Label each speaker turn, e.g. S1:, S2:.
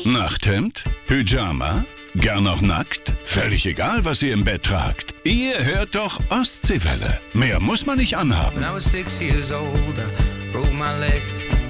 S1: Nachthemd? Pyjama? Gern noch nackt? Völlig egal, was ihr im Bett tragt. Ihr hört doch Ostseewelle. Mehr muss man nicht anhaben.
S2: When I was 6 years old, I broke my leg.